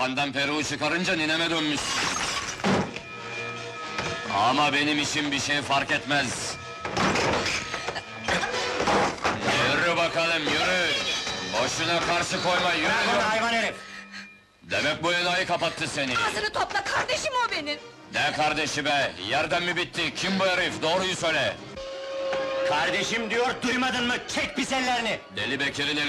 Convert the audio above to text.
Kafandan peruğu çıkarınca nineme dönmüş. Ama benim için bir şey fark etmez. Yürü bakalım, yürü! Boşuna karşı koyma, yürü! Hayvan herif! Demek bu enayi kapattı seni! Ağzını topla, kardeşim o benim! Ne kardeşi be, yerden mi bitti, kim bu herif, doğruyu söyle! Kardeşim diyor, duymadın mı? Çek pis ellerini! Deli Bekir'in eli